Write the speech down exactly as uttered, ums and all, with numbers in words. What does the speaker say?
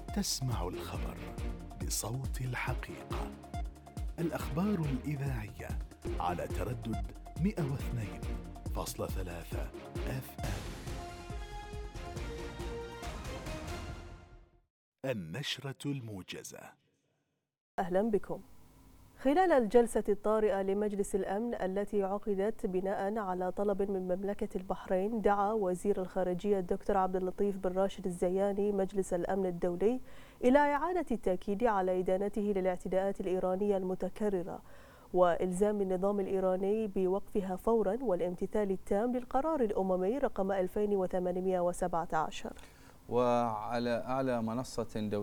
تسمع الخبر بصوت الحقيقة. الأخبار الإذاعية على تردد مئة واثنين فاصلة ثلاثة اف ام. النشرة الموجزة. أهلا بكم. خلال الجلسة الطارئة لمجلس الأمن التي عقدت بناء على طلب من مملكة البحرين، دعا وزير الخارجية الدكتور عبد اللطيف بن راشد الزياني مجلس الأمن الدولي إلى إعادة التأكيد على إدانته للاعتداءات الإيرانية المتكررة وإلزام النظام الإيراني بوقفها فورا والامتثال التام للقرار الأممي رقم ألفين وثمانمئة وسبعة عشر. وعلى أعلى منصة دولية